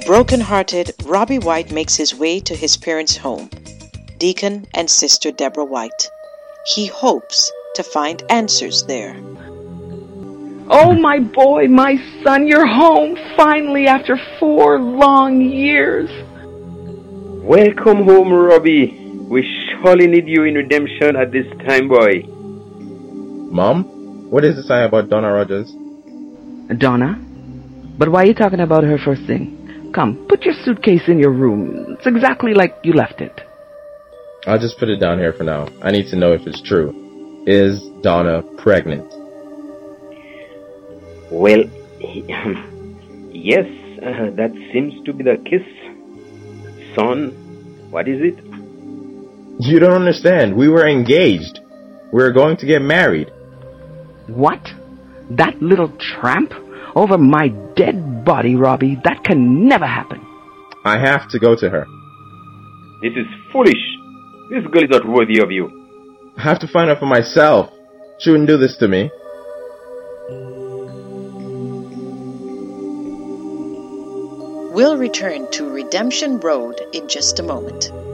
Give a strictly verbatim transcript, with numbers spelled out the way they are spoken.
Broken-hearted, Robbie White makes his way to his parents' home, Deacon and Sister Deborah White. He hopes to find answers there. Oh, my boy, my son, you're home finally after four long years. Welcome home, Robbie. We surely need you in redemption at this time, boy. Mom, what is this I about Donna Rogers? Donna? But why are you talking about her first thing? Come, put your suitcase in your room. It's exactly like you left it. I'll just put it down here for now. I need to know if it's true. Is Donna pregnant? Well, yes, uh, that seems to be the case. Son, what is it? You don't understand. We were engaged. We were going to get married. What? That little tramp? Over my dead body, Robbie. That can never happen. I have to go to her. This is foolish. This girl is not worthy of you. I have to find out for myself. She wouldn't do this to me. We'll return to Redemption Road in just a moment.